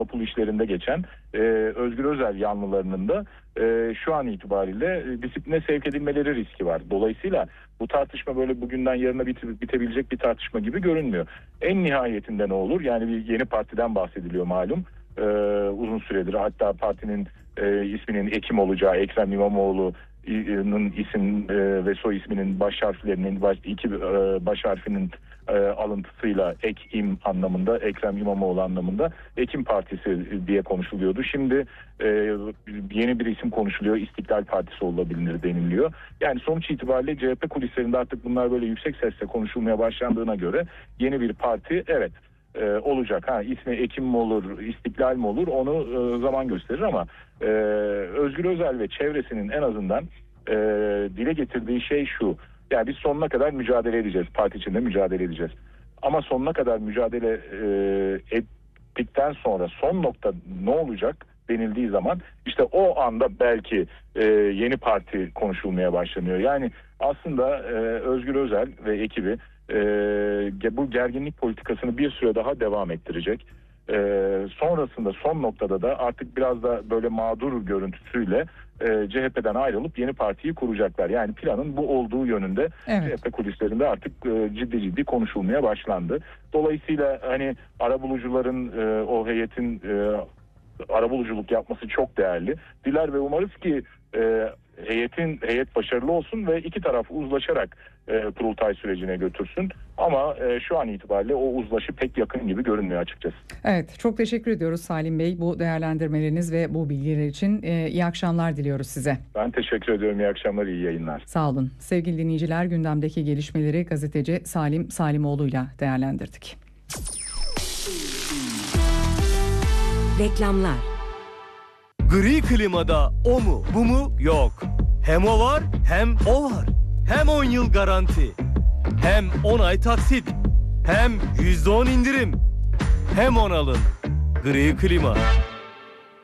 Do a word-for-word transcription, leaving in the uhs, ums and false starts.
Topul işlerinde geçen e, Özgür Özel yanlılarının da e, şu an itibariyle e, disipline sevk edilmeleri riski var. Dolayısıyla bu tartışma böyle bugünden yarına bite, bitebilecek bir tartışma gibi görünmüyor. En nihayetinde ne olur? Yani bir yeni partiden bahsediliyor malum. E, uzun süredir, hatta partinin e, isminin Ekim olacağı, Ekrem İmamoğlu'nun isim e, ve soy isminin baş harflerinin baş, iki e, baş harfinin e, alıntısıyla Ekim anlamında, Ekrem İmamoğlu anlamında Ekim Partisi diye konuşuluyordu. Şimdi e, yeni bir isim konuşuluyor, İstiklal Partisi olabilir deniliyor. Yani sonuç itibariyle C H P kulislerinde artık bunlar böyle yüksek sesle konuşulmaya başlandığına göre yeni bir parti evet e, olacak. Ha, ismi Ekim mi olur, İstiklal mi olur, onu e, zaman gösterir ama e, Özgür Özel ve çevresinin en azından e, dile getirdiği şey şu: yani biz sonuna kadar mücadele edeceğiz, parti içinde mücadele edeceğiz. Ama sonuna kadar mücadele e, ettikten sonra son nokta ne olacak denildiği zaman işte o anda belki e, yeni parti konuşulmaya başlanıyor. Yani aslında e, Özgür Özel ve ekibi e, bu gerginlik politikasını bir süre daha devam ettirecek. E, sonrasında son noktada da artık biraz da böyle mağdur görüntüsüyle e, C H P'den ayrılıp yeni partiyi kuracaklar. Yani planın bu olduğu yönünde evet. C H P kulislerinde artık e, ciddi ciddi konuşulmaya başlandı. Dolayısıyla hani arabulucuların e, o heyetin e, arabuluculuk yapması çok değerli. Diler ve umarız ki e, heyetin heyet başarılı olsun ve iki taraf uzlaşarak e, kurultay sürecine götürsün. Ama e, şu an itibariyle o uzlaşı pek yakın gibi görünmüyor açıkçası. Evet, çok teşekkür ediyoruz Salim Bey bu değerlendirmeleriniz ve bu bilgiler için. E, iyi akşamlar diliyoruz size. Ben teşekkür ediyorum. İyi akşamlar, iyi yayınlar. Sağ olun. Sevgili dinleyiciler, gündemdeki gelişmeleri gazeteci Salim Salimoğlu'yla değerlendirdik. Reklamlar. Gri klimada o mu bu mu yok. Hem o var hem o var. Hem on yıl garanti. Hem on ay taksit. Hem yüzde on indirim. Hem on alın. Gri klima.